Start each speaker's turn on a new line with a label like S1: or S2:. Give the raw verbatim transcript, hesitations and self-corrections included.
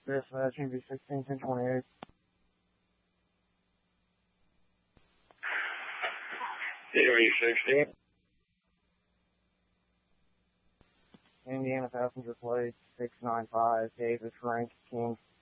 S1: Dispatch, N B sixteen ten twenty-eight.
S2: Three sixty.
S1: Indiana passenger plate six nine five, David Frank King.